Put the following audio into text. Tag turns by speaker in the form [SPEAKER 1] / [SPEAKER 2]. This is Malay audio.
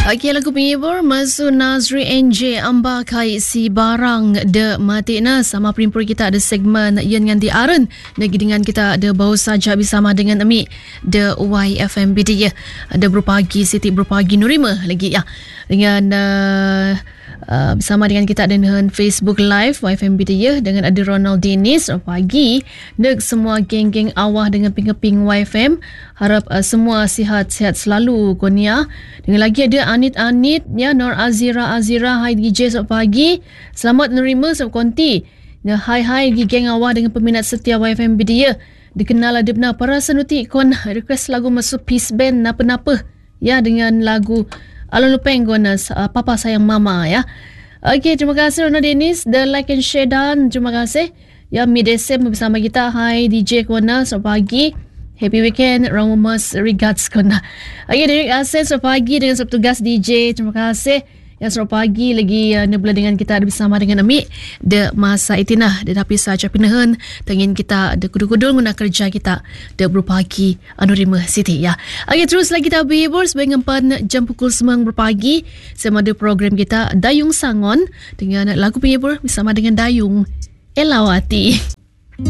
[SPEAKER 1] Okey, lagu penghibur Masu Nazri NJ Amba Kai Si Barang De Matina. Sama perimpur kita ada segmen Yen dengan Aren. Lagi dengan kita ada baru saja bersama dengan Ami The YFMBD ya. Ada berpagi Siti berpagi Nurima lagi ya. Dengan bersama dengan kita dengan Facebook Live YFMBD ya. Dengan ada Ronald Dennis pagi. Dek semua geng-geng awah dengan ping-ping YFM. Harap semua sihat-sihat selalu Konia. Dengan lagi ada Anit ya, Nur Azira hai DJ selamat pagi. Selamat menerima selamat konti. Ya, hai geng awah dengan peminat setia YFMBD ya. Dikenal ada benar para senuti kon request lagu masuk Peace Band napa-napa ya dengan lagu Alun Lupeng Gonas Papa Sayang Mama ya. Okey, terima kasih Ronald Dennis the like and share dan terima kasih ya Midesem bersama kita. Hai DJ Kona selamat pagi. Happy weekend, Romus regards Kona. Okey, terima kasih selamat pagi dengan tugas DJ. Terima kasih. Yang selamat pagi lagi nebula dengan kita ada bersama dengan Amik de masa itinah de tapi saja pinahan tengin kita de kudu-kudu guna kerja kita de berpagi Anurima City ya. Okey, terus lagi kita berhibur sebagai empan jam pukul 9 berpagi sama ada program kita Dayung Sangon dengan lagu penghibur bersama dengan Dayung Elawati.